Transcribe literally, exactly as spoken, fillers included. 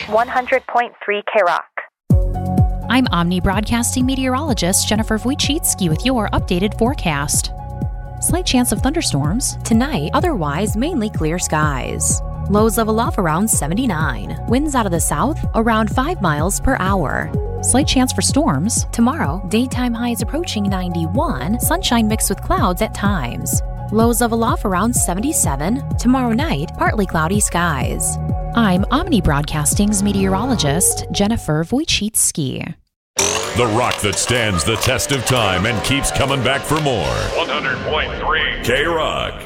one hundred point three K-Rock. I'm Omni Broadcasting meteorologist Jennifer Wojcicki with your updated forecast. Slight chance of thunderstorms. Tonight, otherwise mainly clear skies. Lows level off around seventy-nine. Winds out of the south around five miles per hour. Slight chance for storms. Tomorrow, daytime highs approaching ninety-one. Sunshine mixed with clouds at times. Lows level off around seventy-seven. Tomorrow night, partly cloudy skies. I'm Omni Broadcasting's meteorologist Jennifer Wojcicki. The rock that stands the test of time and keeps coming back for more. one hundred point three K-Rock.